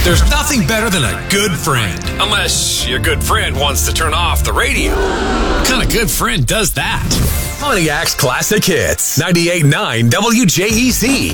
There's nothing better than a good friend. Unless your good friend wants to turn off the radio. What kind of good friend does that? Pontiac's Classic Hits. 98.9 WJEC.